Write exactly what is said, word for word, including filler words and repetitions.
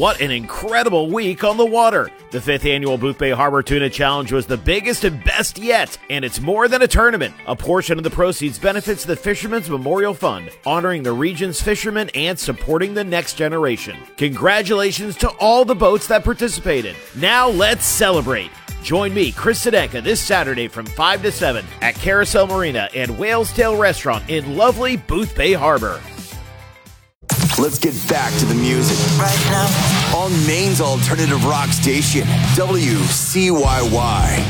What an incredible week on the water! The fifth annual Boothbay Harbor Tuna Challenge was the biggest and best yet, and it's more than a tournament. A portion of the proceeds benefits the Fishermen's Memorial Fund, honoring the region's fishermen and supporting the next generation. Congratulations to all the boats that participated. Now let's celebrate! Join me, Chris Sedenka, this Saturday from five to seven at Carousel Marina and Whale's Tail Restaurant in lovely Boothbay Harbor. Let's get back to the music right now on Maine's alternative rock station, W C Y Y.